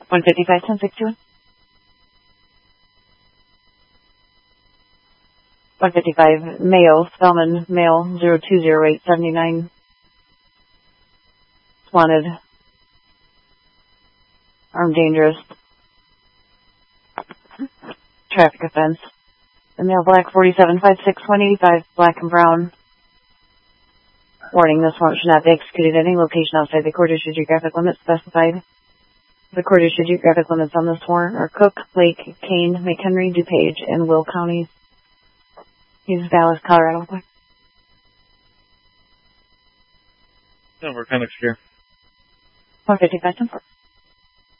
155, 1061. 155, Mayo, Spellman, male, 020879. Wanted. Armed dangerous. Traffic offense. The male black 4756-185, black and brown. Warning, this warrant should not be executed at any location outside the court-issued geographic limits specified. The court-issued geographic limits on this warrant are Cook, Lake, Kane, McHenry, DuPage, and Will counties. He's Dallas, Colorado. No, we're kind of sure. 155, 10-4.